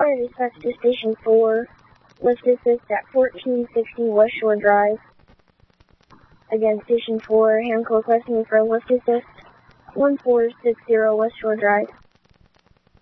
Require dispatch to Station 4. Lift assist at 1460 West Shore Drive. Again, Station 4, Hancock requesting for lift assist 1460 West Shore Drive.